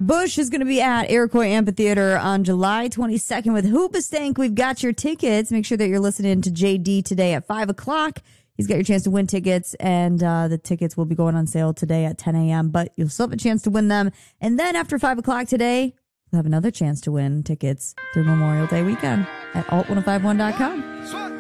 Bush is going to be at Iroquois Amphitheater on July 22nd with Hoobastank. We've got your tickets. Make sure that you're listening to JD today at 5 o'clock. He's got your chance to win tickets, and the tickets will be going on sale today at 10 a.m., but you'll still have a chance to win them. And then after 5 o'clock today, you'll have another chance to win tickets through Memorial Day weekend at alt1051.com.